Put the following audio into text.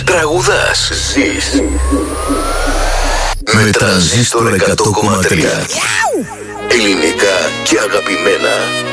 τραγουδάς, ζεις. Με Τρανζίστορ 100,3. Ελληνικά και αγαπημένα.